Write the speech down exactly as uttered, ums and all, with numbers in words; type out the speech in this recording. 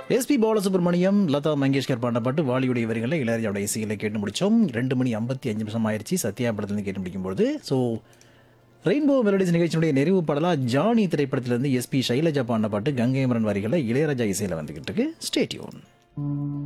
SP Balasubramaniam, Latha Mangeshkar பாடின பாட்டு வாலியுடைய வரிகளில் இளையராஜாவோட இசையில் கேட்டு முடித்தோம். ரெண்டு மணி ஐம்பத்தி அஞ்சு நிமிஷம் ஆயிடுச்சு சத்யா படத்துலேருந்து கேட்டு முடிக்கும்போது. ஸோ ரெயின்போ மெலடிஸ் நிகழ்ச்சியினுடைய நிறைவு பாடலாக ஜானி திரைப்படத்திலிருந்து எஸ்பி சைலஜா பாடின பாட்டு கங்கை அமரன் வரிகளில் இளையராஜா இசையில் வந்துக்கிட்டு இருக்கு. Stay tune.